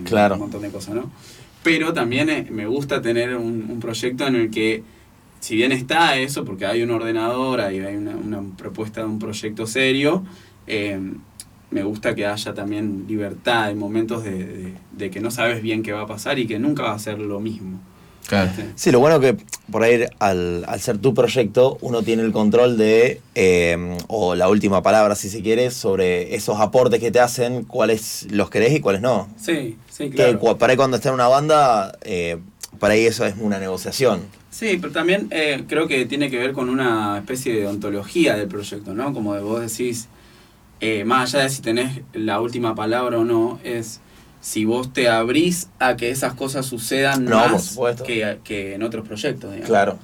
claro, un montón de cosas, ¿no? Pero también me gusta tener un proyecto en el que, si bien está eso, porque hay un ordenador, hay una propuesta de un proyecto serio, me gusta que haya también libertad en momentos de que no sabes bien qué va a pasar y que nunca va a ser lo mismo. Claro. Sí, lo bueno que por ahí al ser tu proyecto uno tiene el control de, o la última palabra si se quiere, sobre esos aportes que te hacen, cuáles los querés y cuáles no. Sí, claro. Que para ahí cuando está en una banda, para ahí eso es una negociación. Sí, pero también creo que tiene que ver con una especie de ontología del proyecto, ¿no? Como de vos decís, más allá de si tenés la última palabra o no, es si vos te abrís a que esas cosas sucedan más que en otros proyectos, digamos. Claro.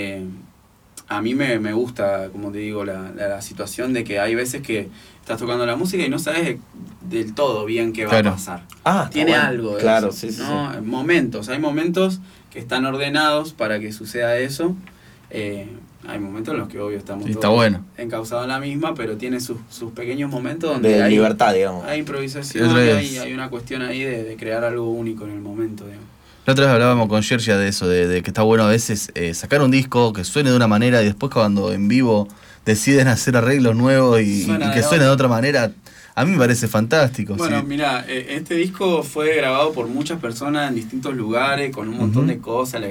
A mí me gusta, como te digo, la situación de que hay veces que estás tocando la música y no sabes del todo bien qué va a pasar. Tiene algo de eso, sí, ¿no? Sí. Hay momentos que están ordenados para que suceda eso. Hay momentos en los que obvio estamos todos encausados en la misma, pero tiene sus pequeños momentos donde de libertad, digamos. Hay improvisación y hay una cuestión ahí de crear algo único en el momento, digamos. La otra vez hablábamos con Georgia de eso, de que está bueno a veces sacar un disco que suene de una manera y después cuando en vivo deciden hacer arreglos nuevos y que suene de otra manera. A mí me parece fantástico. Bueno, ¿sí? Mirá, este disco fue grabado por muchas personas en distintos lugares, con un montón de cosas.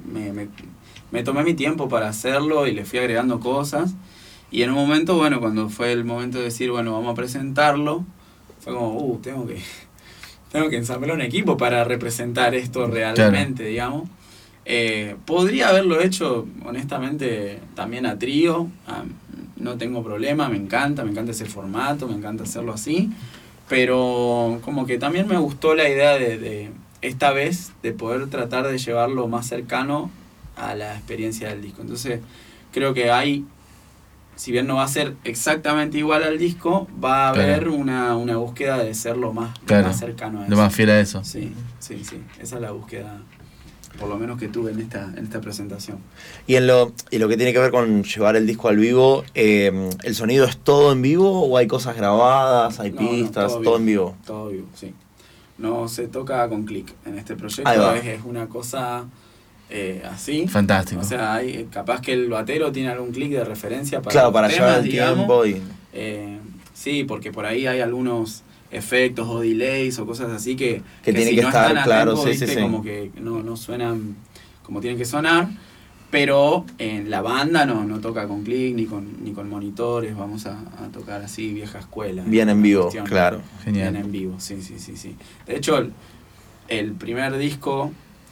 Me tomé mi tiempo para hacerlo y le fui agregando cosas. Y en un momento, bueno, cuando fue el momento de decir, bueno, vamos a presentarlo, fue como, tengo que ensamblar un equipo para representar esto realmente, digamos. Podría haberlo hecho, honestamente, también a trío. No tengo problema, me encanta ese formato, me encanta hacerlo así. Pero como que también me gustó la idea de esta vez, de poder tratar de llevarlo más cercano a la experiencia del disco. Entonces, creo que si bien no va a ser exactamente igual al disco, va a haber una búsqueda de ser lo más cercano a eso. Lo más fiel a eso. Sí. Esa es la búsqueda, por lo menos que tuve en esta presentación. Y lo que tiene que ver con llevar el disco al vivo, ¿el sonido es todo en vivo o hay cosas grabadas, hay pistas, todo en vivo? Todo vivo, sí. No se toca con clic en este proyecto, es una cosa así. Fantástico. O sea, capaz que el batero tiene algún clic de referencia para para temas, llevar el digamos. tiempo. Sí, porque por ahí hay algunos efectos o delays o cosas así que tienen si que no estar están a claro, tiempo, ¿viste? Como que no suenan como tienen que sonar, pero en la banda no toca con clic ni con monitores, vamos a tocar así vieja escuela. Bien en vivo, claro. Genial. Bien en vivo, sí. De hecho, el primer disco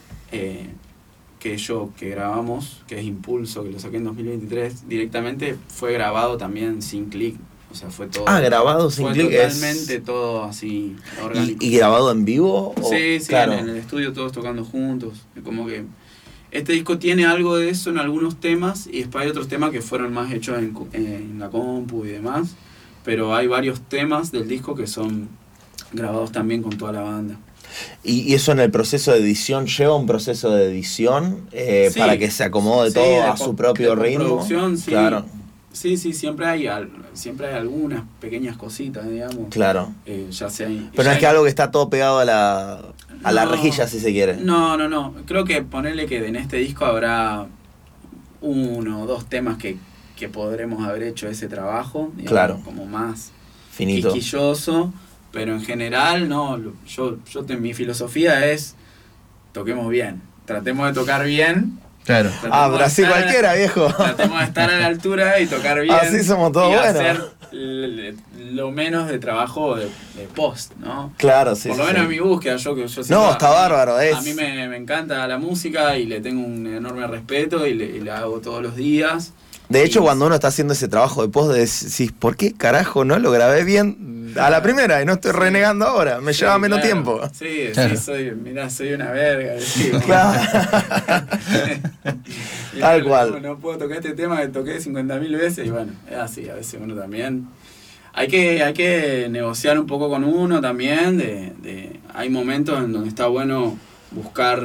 que grabamos, que es Impulso, que lo saqué en 2023, directamente fue grabado también sin clic. O sea, fue todo. Grabado sin clic. Totalmente todo así orgánico. ¿Y grabado en vivo? Sí, claro. En el estudio todos tocando juntos. Como que este disco tiene algo de eso en algunos temas y después hay otros temas que fueron más hechos en la compu y demás. Pero hay varios temas del disco que son grabados también con toda la banda. ¿Y eso en el proceso de edición lleva un proceso de edición para que se acomode todo a su propio ritmo? Sí. Claro. Sí, siempre hay algunas pequeñas cositas, digamos. Claro. Ya sea. Pero no es que algo que está todo pegado a la rejilla, si se quiere. No. Creo que ponerle que en este disco habrá 1 o 2 temas que podremos haber hecho ese trabajo, digamos, claro, como más finito, quisquilloso, pero en general no. Mi filosofía es toquemos bien, tratemos de tocar bien. Claro. Pero así cualquiera, viejo. Tratemos de estar a la altura y tocar bien. Así somos todos buenos. Hacer lo menos de trabajo de post, ¿no? Claro, sí. Por lo menos en mi búsqueda, yo no, está bárbaro. A mí me encanta la música y le tengo un enorme respeto y la hago todos los días. De hecho, cuando uno está haciendo ese trabajo de post, decís, ¿por qué carajo no lo grabé bien a la primera y no estoy renegando ahora? Me lleva menos tiempo. Sí, soy una verga. Claro. Tal cual. No puedo tocar este tema que toqué 50.000 veces y bueno, es así, a veces uno también. Hay que negociar un poco con uno también, hay momentos en donde está bueno buscar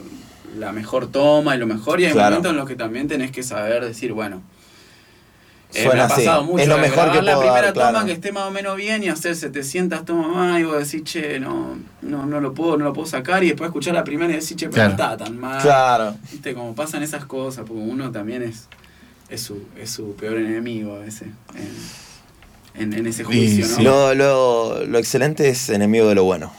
la mejor toma y lo mejor, y hay momentos en los que también tenés que saber decir, bueno, Suena me ha pasado así. mucho. Es lo mejor que la puedo primera dar, toma claro. que esté más o menos bien y hacer 700 tomas más y vos decís, che, no lo puedo sacar, y después escuchar la primera y decir, che, pero no está tan mal. Claro. Viste, como pasan esas cosas, porque uno también es su peor enemigo a veces en ese juicio, Sí. ¿no? Lo excelente es enemigo de lo bueno.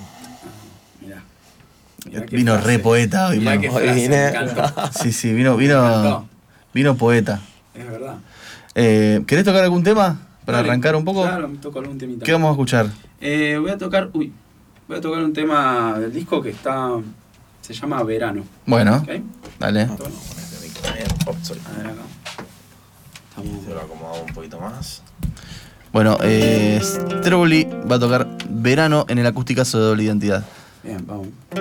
Mirá qué Vino frase. re poeta hoy, Mirá mano. qué Hoy frase, vine- me encantó. Sí, Me encantó. vino poeta. Es verdad. ¿Querés tocar algún tema para Dale, arrancar un poco? Claro, me toco algún temita. ¿Qué vamos a escuchar? Voy a tocar un tema del disco que se llama Verano. Bueno, ¿Ok? dale. A ver acá. Se lo acomodo un poquito más. Bueno, Stroboli va a tocar Verano en el Acústicazo de Doble Identidad. Bien, vamos.